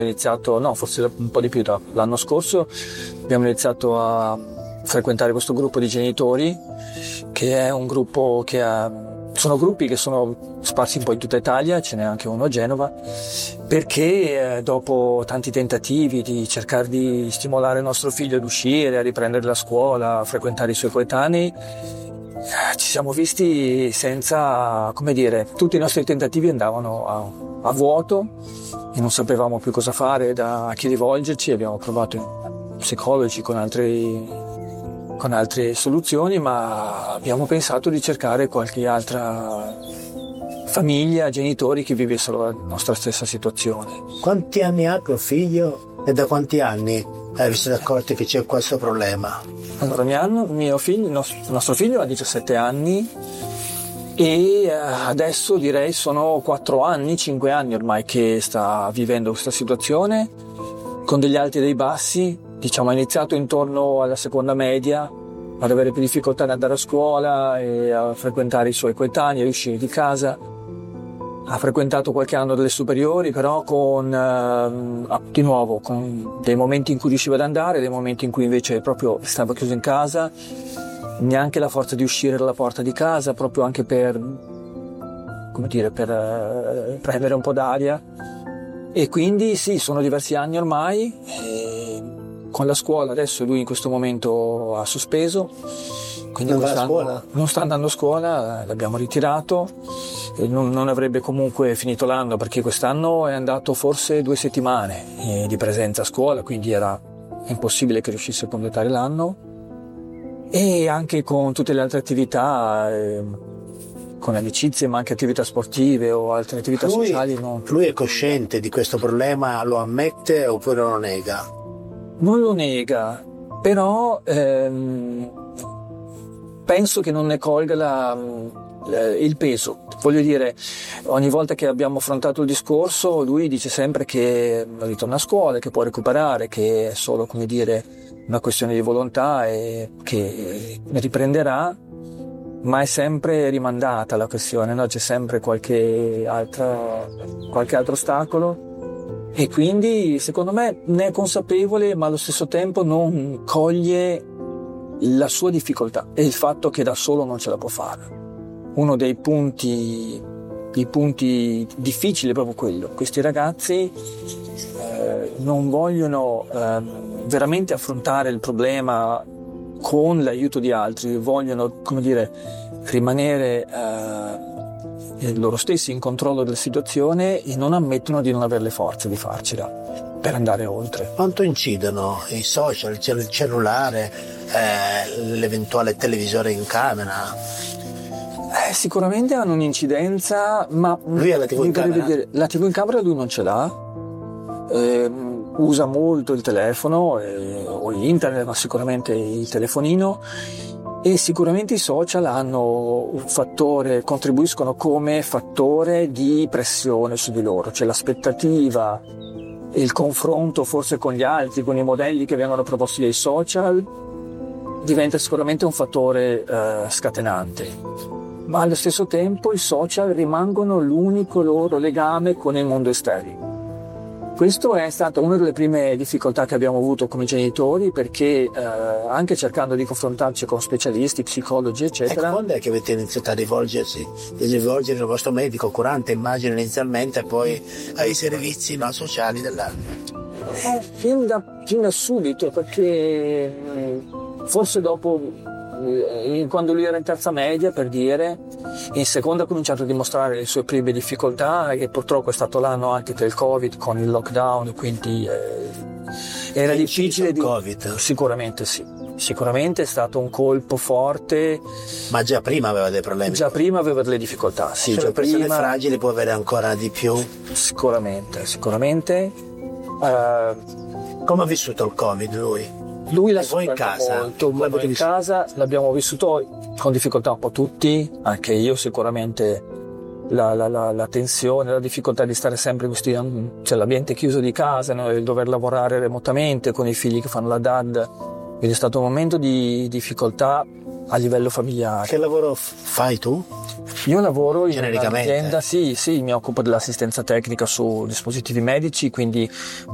iniziato, no, forse un po' di più, l'anno scorso abbiamo iniziato a frequentare questo gruppo di genitori, che è un gruppo sono gruppi che sono sparsi un po' in tutta Italia, ce n'è anche uno a Genova, perché dopo tanti tentativi di cercare di stimolare il nostro figlio ad uscire, a riprendere la scuola, a frequentare i suoi coetanei, ci siamo visti senza, come dire, tutti i nostri tentativi andavano a vuoto e non sapevamo più cosa fare, a chi rivolgerci. Abbiamo provato psicologi con altre soluzioni, ma abbiamo pensato di cercare qualche altra famiglia, genitori che vivessero la nostra stessa situazione. Quanti anni ha tuo figlio e da quanti anni vi siete accorti che c'è questo problema? Allora, il nostro figlio ha 17 anni e adesso direi sono 5 anni ormai che sta vivendo questa situazione, con degli alti e dei bassi. Diciamo, ha iniziato intorno alla seconda media ad avere più difficoltà ad andare a scuola e a frequentare i suoi coetanei, a uscire di casa. Ha frequentato qualche anno delle superiori, però di nuovo con dei momenti in cui riusciva ad andare, dei momenti in cui invece proprio stava chiuso in casa, neanche la forza di uscire dalla porta di casa, proprio anche per prendere un po' d'aria. E quindi sì, sono diversi anni ormai. Con la scuola adesso lui in questo momento ha sospeso, quindi non sta andando a scuola, l'abbiamo ritirato. Non avrebbe comunque finito l'anno, perché quest'anno è andato forse 2 settimane di presenza a scuola, quindi era impossibile che riuscisse a completare l'anno. E anche con tutte le altre attività, con amicizie, ma anche attività sportive o altre attività sociali. Lui è cosciente di questo problema, lo ammette oppure lo nega? Non lo nega, però penso che non ne colga il peso. Voglio dire, ogni volta che abbiamo affrontato il discorso, lui dice sempre che ritorna a scuola, che può recuperare, che è solo, come dire, una questione di volontà e che riprenderà, ma è sempre rimandata la questione, no? C'è sempre qualche altro ostacolo. E quindi secondo me ne è consapevole, ma allo stesso tempo non coglie la sua difficoltà e il fatto che da solo non ce la può fare. Uno dei punti difficili è proprio quello. Questi ragazzi non vogliono veramente affrontare il problema con l'aiuto di altri, vogliono, come dire, rimanere loro stessi in controllo della situazione e non ammettono di non avere le forze di farcela per andare oltre. Quanto incidono i social, il cellulare, l'eventuale televisore in camera? Sicuramente hanno un'incidenza, ma lui ha la TV in camera? La TV in camera lui non ce l'ha, usa molto il telefono o internet, ma sicuramente il telefonino. E sicuramente i social contribuiscono come fattore di pressione su di loro, cioè l'aspettativa, il confronto forse con gli altri, con i modelli che vengono proposti dai social, diventa sicuramente un fattore scatenante. Ma allo stesso tempo i social rimangono l'unico loro legame con il mondo esterno. Questo è stata una delle prime difficoltà che abbiamo avuto come genitori, perché anche cercando di confrontarci con specialisti, psicologi, eccetera. Ecco, quando è che avete iniziato a rivolgere al vostro medico curante, immagino inizialmente, e poi ai servizi sociali dell'anno? Fin da subito, perché forse dopo, quando lui era in terza media, per dire, in seconda ha cominciato a dimostrare le sue prime difficoltà, e purtroppo è stato l'anno anche del Covid con il lockdown, quindi era difficile. Covid? Sicuramente sì, sicuramente è stato un colpo forte. Ma già prima aveva dei problemi? Già prima aveva delle difficoltà, sì. Cioè, già persone prima fragili può avere ancora di più? Sicuramente. Come ha vissuto il Covid lui? Lui l'ha voi in casa? Molto, voi in casa l'abbiamo vissuto con difficoltà un po' tutti, anche io sicuramente, la tensione, la difficoltà di stare sempre cioè l'ambiente chiuso di casa, no? Il dover lavorare remotamente con i figli che fanno la DAD, quindi è stato un momento di difficoltà a livello familiare. Che lavoro fai tu? Io lavoro in genericamente? un'azienda, sì, mi occupo dell'assistenza tecnica su dispositivi medici, quindi